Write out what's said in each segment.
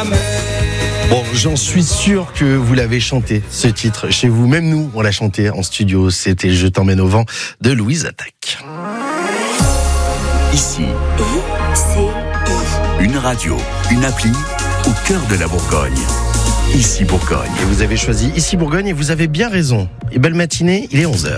la mer. Bon, j'en suis sûr que vous l'avez chanté, ce titre, chez vous. Même nous, on l'a chanté en studio. C'était Je t'emmène au vent de Louise Attaque. Ici, une radio, une appli au cœur de la Bourgogne. Ici Bourgogne. Et vous avez choisi Ici Bourgogne et vous avez bien raison. Et belle matinée, il est 11h.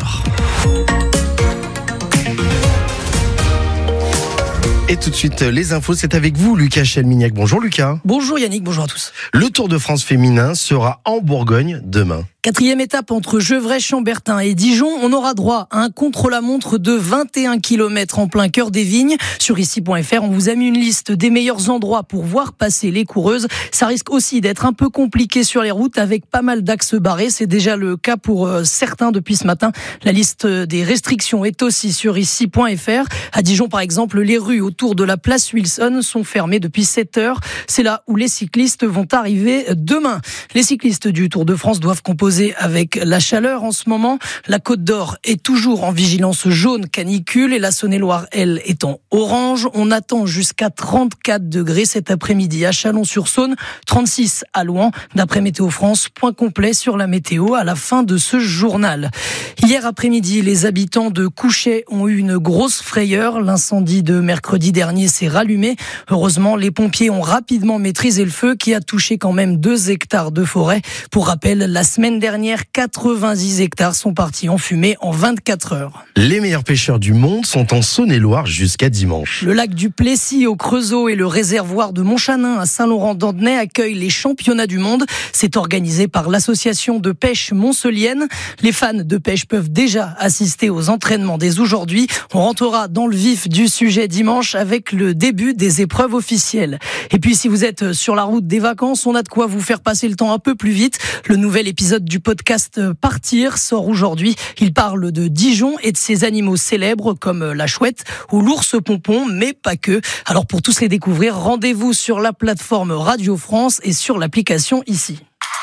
Et tout de suite, les infos, c'est avec vous, Lucas Chelmignac. Bonjour Lucas. Bonjour Yannick, bonjour à tous. Le Tour de France féminin sera en Bourgogne demain. 4e étape entre Gevrey, Chambertin et Dijon. On aura droit à un contre-la-montre de 21 km en plein cœur des vignes. Sur ici.fr, on vous a mis une liste des meilleurs endroits pour voir passer les coureuses. Ça risque aussi d'être un peu compliqué sur les routes avec pas mal d'axes barrés. C'est déjà le cas pour certains depuis ce matin. La liste des restrictions est aussi sur ici.fr. À Dijon, par exemple, les rues autour de la place Wilson sont fermées depuis 7 heures. C'est là où les cyclistes vont arriver demain. Les cyclistes du Tour de France doivent composer avec la chaleur en ce moment. La Côte d'Or est toujours en vigilance jaune canicule et la Saône-et-Loire, elle, est en orange. On attend jusqu'à 34 degrés cet après-midi à Chalon-sur-Saône, 36 à Louhans. D'après Météo France, point complet sur la météo à la fin de ce journal. Hier après-midi, les habitants de Couchet ont eu une grosse frayeur. L'incendie de mercredi dernier s'est rallumé. Heureusement, les pompiers ont rapidement maîtrisé le feu qui a touché quand même 2 hectares de forêt. Pour rappel, la semaine dernière, 90 hectares sont partis en fumée en 24 heures. Les meilleurs pêcheurs du monde sont en Saône-et-Loire jusqu'à dimanche. Le lac du Plessis au Creusot et le réservoir de Montchanin à Saint-Laurent-d'Andenay accueillent les championnats du monde. C'est organisé par l'association de pêche montcelienne. Les fans de pêche peuvent déjà assister aux entraînements dès aujourd'hui. On rentrera dans le vif du sujet dimanche avec le début des épreuves officielles. Et puis si vous êtes sur la route des vacances, on a de quoi vous faire passer le temps un peu plus vite. Le nouvel épisode du podcast Partir sort aujourd'hui. Il parle de Dijon et de ses animaux célèbres comme la chouette ou l'ours pompon, mais pas que. Alors pour tous les découvrir, rendez-vous sur la plateforme Radio France et sur l'application Ici.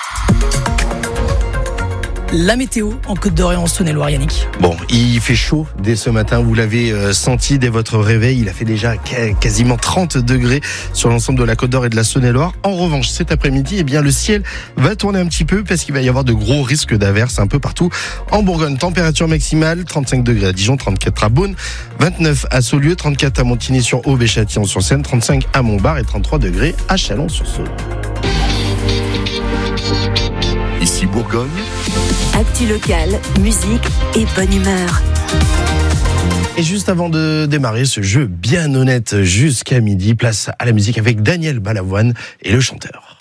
La météo en Côte d'Or et en Saône-et-Loire, Yannick. Bon, il fait chaud dès ce matin, vous l'avez senti dès votre réveil, il a fait déjà quasiment 30 degrés sur l'ensemble de la Côte d'Or et de la Saône-et-Loire. En revanche, cet après-midi, eh bien, le ciel va tourner un petit peu parce qu'il va y avoir de gros risques d'averses un peu partout en Bourgogne. Température maximale, 35 degrés à Dijon, 34 à Beaune, 29 à Saulieu, 34 à Montigny-sur-Aube et Châtillon-sur-Seine, 35 à Montbard et 33 degrés à Chalon-sur-Saône. Ici Bourgogne. Actu locale, musique et bonne humeur. Et juste avant de démarrer ce jeu bien honnête jusqu'à midi, place à la musique avec Daniel Balavoine et le chanteur.